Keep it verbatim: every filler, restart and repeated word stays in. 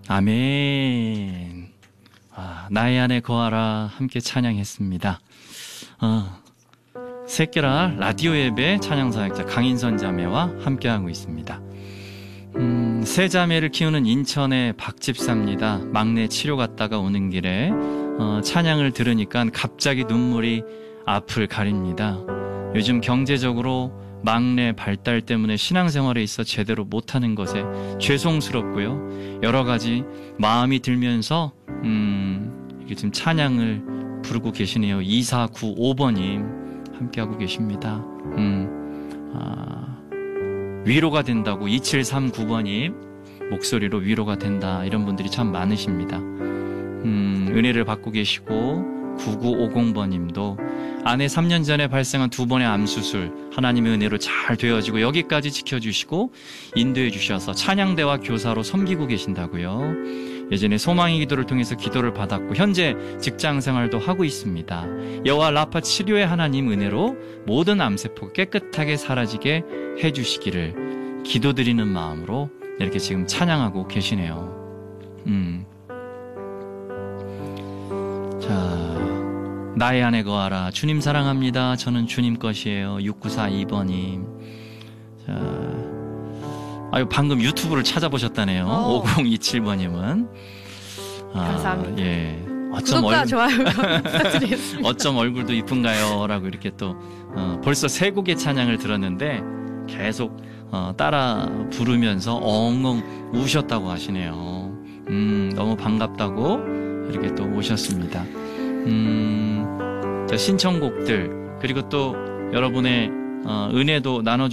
아멘. 아, 나의 안에 거하라 함께 찬양했습니다. 어, 새끼라 라디오 예배 찬양사역자 강인선 자매와 함께하고 있습니다. 음, 세 자매를 키우는 인천의 박집사입니다. 막내 치료 갔다가 오는 길에 어, 찬양을 들으니까 갑자기 눈물이 앞을 가립니다. 요즘 경제적으로 막내 발달 때문에 신앙생활에 있어 제대로 못하는 것에 죄송스럽고요. 여러 가지 마음이 들면서 음, 이게 지금 찬양을 부르고 계시네요. 이사구오 번님 함께하고 계십니다. 음, 아, 위로가 된다고 이칠삼구 번님 목소리로 위로가 된다. 이런 분들이 참 많으십니다. 음, 은혜를 받고 계시고 구구오공 번님도 아내 삼 년 전에 발생한 두 번의 암수술 하나님의 은혜로 잘 되어지고 여기까지 지켜주시고 인도해 주셔서 찬양대와 교사로 섬기고 계신다고요. 예전에 소망의 기도를 통해서 기도를 받았고 현재 직장생활도 하고 있습니다. 여호와 라파 치료의 하나님 은혜로 모든 암세포가 깨끗하게 사라지게 해주시기를 기도드리는 마음으로 이렇게 지금 찬양하고 계시네요. 음. 자, 나의 안에 거하라. 주님 사랑합니다. 저는 주님 것이에요. 육구사이 번님. 자, 아유, 방금 유튜브를 찾아보셨다네요. 오. 오공이칠 번님은. 아, 감사합니다. 예. 어쩜 구독과 얼굴... 좋아요 부탁드리겠습니다. 어쩜 얼굴도 이쁜가요? 라고 이렇게 또, 어, 벌써 세 곡의 찬양을 들었는데 계속 어, 따라 부르면서 엉엉 우셨다고 하시네요. 음, 너무 반갑다고 이렇게 또 오셨습니다. 음, 자, 신청곡들 그리고 또 여러분의 어, 은혜도 나눠주